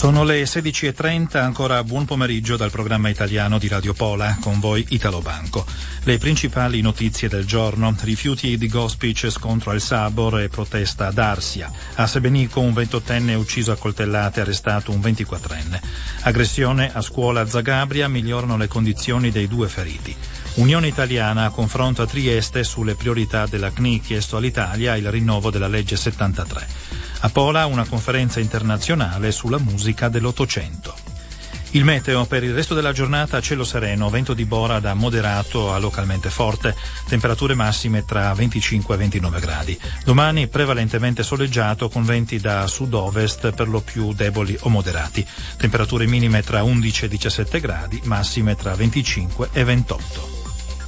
Sono le 16:30, ancora buon pomeriggio dal programma italiano di Radio Pola, con voi Italo Banco. Le principali notizie del giorno: rifiuti di Gospic, scontro al Sabor e protesta ad Arsia. A Sebenico un 28enne ucciso a coltellate, arrestato un 24enne. Aggressione a scuola a Zagabria, migliorano le condizioni dei 2 feriti. Unione Italiana a confronto a Trieste sulle priorità della CNI, chiesto all'Italia il rinnovo della legge 73. A Pola una conferenza internazionale sulla musica dell'Ottocento. Il meteo: per il resto della giornata cielo sereno, vento di bora da moderato a localmente forte, temperature massime tra 25 e 29 gradi. Domani prevalentemente soleggiato con venti da sud-ovest per lo più deboli o moderati. Temperature minime tra 11 e 17 gradi, massime tra 25 e 28.